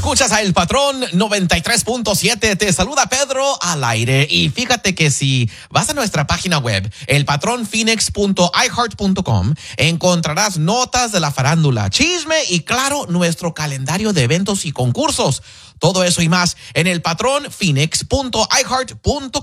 Escuchas a El Patrón 93.7. Te saluda Pedro al aire. Y fíjate que si vas a nuestra página web, elpatronphoenix.iheart.com, encontrarás notas de la farándula, chisme y, claro, nuestro calendario de eventos y concursos. Todo eso y más en elpatronphoenix.iheart.com.